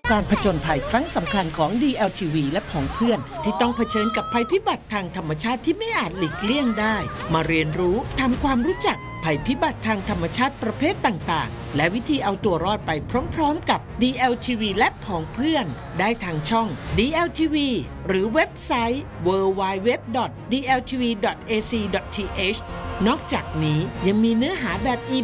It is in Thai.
การผจญภัยครั้งสำคัญของ DLTV และของเพื่อนที่ต้องเผชิญกับภัยพิบัติทางธรรมชาติที่ไม่อาจหลีกเลี่ยงได้มาเรียนรู้ทำความรู้จักภัยพิบัติทางธรรมชาติประเภทต่างๆและวิธีเอาตัวรอดไปพร้อมๆกับ DLTV และของเพื่อนได้ทางช่อง DLTV หรือเว็บไซต์ www.dltv.ac.th นอกจากนี้ยังมีเนื้อหาแบบ